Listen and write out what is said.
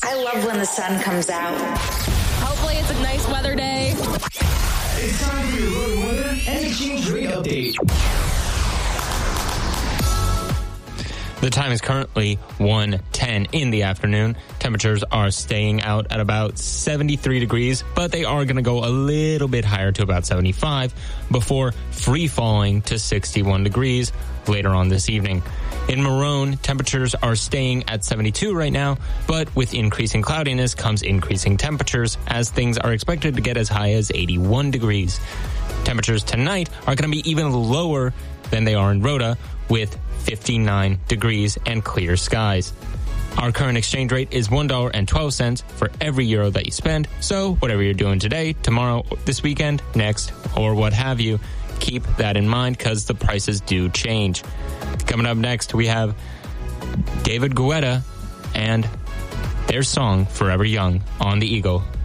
I love when the sun comes out. Hopefully it's a nice weather day. It's time for your road weather and exchange rate update. The time is currently 1:10 in the afternoon. Temperatures are staying out at about 73 degrees, but they are going to go a little bit higher to about 75 before free falling to 61 degrees later on this evening. In Maroon, temperatures are staying at 72 right now, but with increasing cloudiness comes increasing temperatures as things are expected to get as high as 81 degrees. Temperatures tonight are going to be even lower than they are in Rhoda with 59 degrees and clear skies. Our current exchange rate is $1.12 for every euro that you spend. So whatever you're doing today, tomorrow, this weekend, next, or what have you, keep that in mind because the prices do change. Coming up next, we have David Guetta and their song Forever Young on the Eagle.